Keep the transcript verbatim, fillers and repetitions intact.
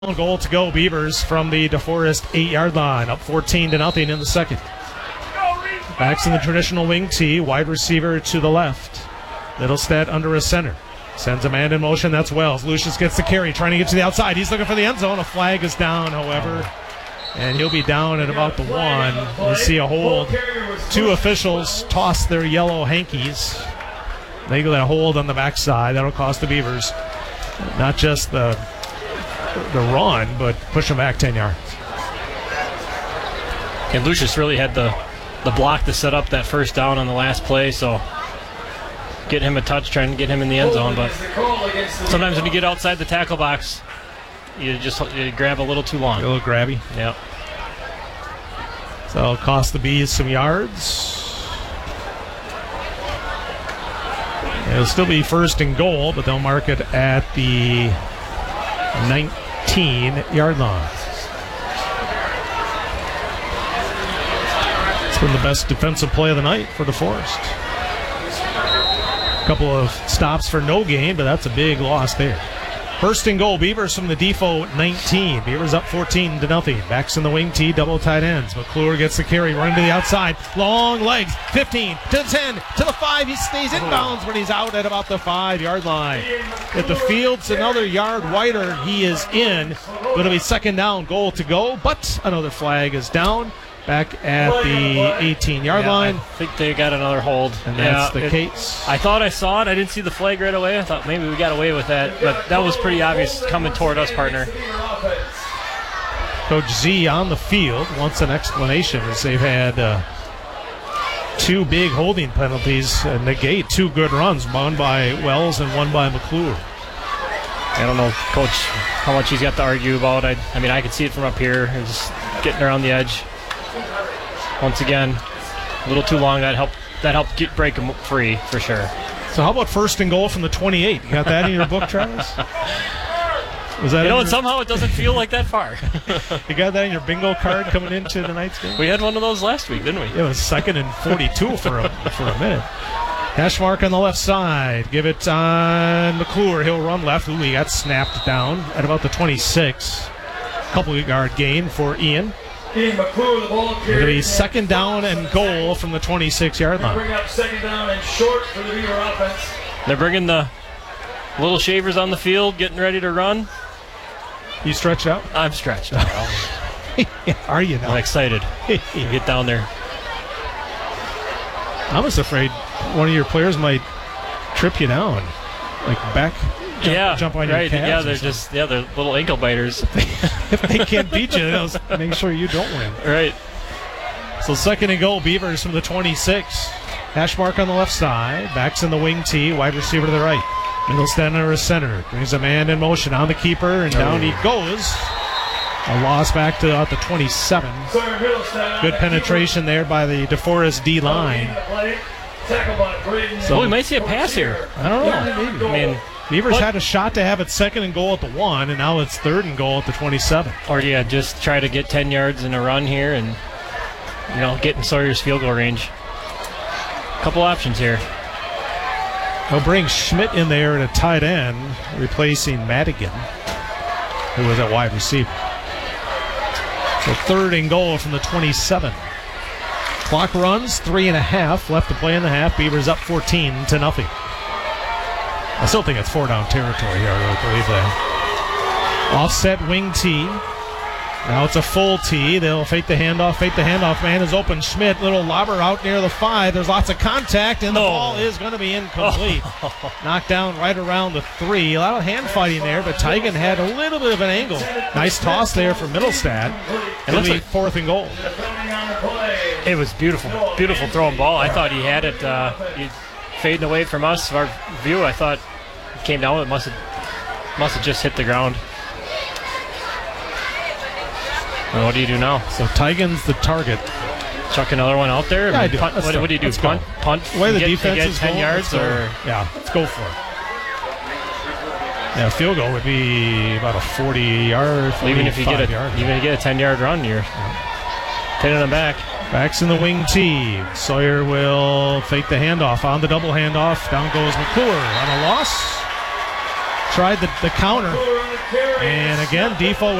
Goal to go, Beavers from the DeForest eight-yard line, up fourteen to nothing in the second. Backs in the traditional wing tee, wide receiver to the left. Middlestead under a center. Sends a man in motion, that's Wells. Lucius gets the carry, trying to get to the outside. He's looking for the end zone. A flag is down, however, and he'll be down at about the one. You see a hold. Two officials toss their yellow hankies. They get a hold on the backside. That'll cost the Beavers not just the the run, but push them back ten yards. And Lucius really had the, the block to set up that first down on the last play, so get him a touch, trying to get him in the end zone. But sometimes when you get outside the tackle box, you just you grab a little too long. A little grabby. Yep. So it'll cost the Bees some yards. It'll still be first and goal, but they'll mark it at the nineteen-yard line. It's been the best defensive play of the night for DeForest. A couple of stops for no gain, but that's a big loss there. First and goal, Beavers from the Defo nineteen. Beavers up fourteen to nothing. Backs in the wing tee, double tight ends. McClure gets the carry, running to the outside. Long legs, fifteen to the ten to the five. He stays inbounds, but he's out at about the five-yard line. If the field's another yard wider, he is in. But it'll be second down, goal to go. But another flag is down. Back at the eighteen-yard yeah, line. I think they got another hold. And that's yeah, the it, case. I thought I saw it. I didn't see the flag right away. I thought maybe we got away with that. But that was pretty obvious coming toward us, partner. Coach Z on the field wants an explanation as they've had uh, two big holding penalties uh, negate two good runs, one by Wells and one by McClure. I don't know, Coach, how much he's got to argue about. I, I mean, I could see it from up here. Just getting around the edge. Once again, a little too long. That helped. That helped get break him free for sure. So how about first and goal from the twenty-eight? You got that in your book, Travis? Was that you know, your... and somehow it doesn't feel like that far. You got that in your bingo card coming into tonight's game? We had one of those last week, didn't we? It was second and forty-two for a for a minute. Hash mark on the left side. Give it on McClure. He'll run left. Ooh, he got snapped down at about the twenty-six. Couple yard gain for Ian. It'll be second down and goal from the twenty-six-yard line. Bring up second down and short for the Beaver offense. They're bringing the little shavers on the field, getting ready to run. You stretched out? I'm stretched out. Are you now? I'm excited to get down there. I was afraid one of your players might trip you down, like back. Jump, yeah, jump on right. your calves. Yeah, they're just yeah, they're little ankle biters. If they can't beat you, they'll make sure you don't win. Right. So second and goal, Beavers from the twenty-six. Hash mark on the left side. Backs in the wing tee. Wide receiver to the right. Middlestead under his center. Brings a man in motion on the keeper, and down he goes. A loss back to about the twenty-seven. Good penetration there by the DeForest D line. So we might see a pass here. I don't know. Maybe. I mean, Beavers what? had a shot to have it second and goal at the one, and now it's third and goal at the twenty-seven. Or yeah, just try to get ten yards in a run here, and you know, get in Sawyer's field goal range. Couple options here. They'll bring Schmidt in there at a tight end, replacing Madigan, who was at wide receiver. So third and goal from the twenty-seven. Clock runs, three and a half left to play in the half. Beavers up fourteen to nothing. I still think it's four down territory here. I really believe that. Offset wing tee. Now it's a full tee. They'll fake the handoff. Fake the handoff. Man is open. Schmidt, little lobber out near the five. There's lots of contact, and the oh. ball is going to be incomplete. Oh. Knocked down right around the three. A lot of hand fighting there, but Tigan had a little bit of an angle. Nice toss there for Middlestead. It looks like fourth and goal. It was beautiful. Beautiful throwing ball. I thought he had it. Uh, he, fading away from us, our view. I thought it came down. It must have must have just hit the ground. Well, what do you do now? So Tigan's the target. Chuck another one out there. Yeah, I I mean, do. Punt, what, what do you do? Let's Punt, go. punt. The way the get, defense get is ten going, yards, or yeah, let's go for it. Yeah, field goal would be about a forty-yard. Well, even if you get a yard. even if you get a ten-yard run, you're yeah. pinning them back. Backs in the wing tee. Sawyer will fake the handoff on the double handoff. Down goes McClure on a loss. tried the, the counter. And again, Defoe